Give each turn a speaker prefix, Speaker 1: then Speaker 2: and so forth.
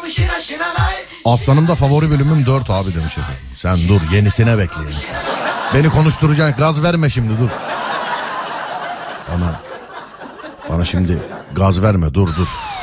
Speaker 1: Aslanım da favori bölümüm 4 abi demiş efendim. Sen dur, yenisine bekle. Beni konuşturacaksın, gaz verme şimdi, dur. Bana şimdi gaz verme, dur.